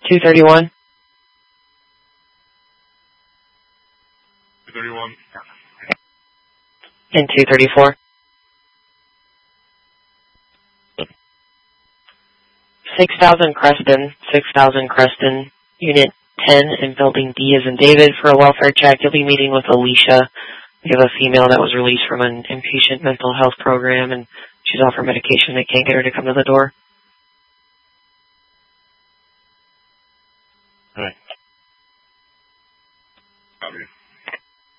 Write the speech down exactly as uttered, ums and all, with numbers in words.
two thirty-one. two thirty-one. And two thirty-four. six thousand Creston, six thousand Creston, Unit ten in Building D as in David for a welfare check. You'll be meeting with Alicia. We have a female that was released from an inpatient mental health program, and she's off her medication. They can't get her to come to the door. All right.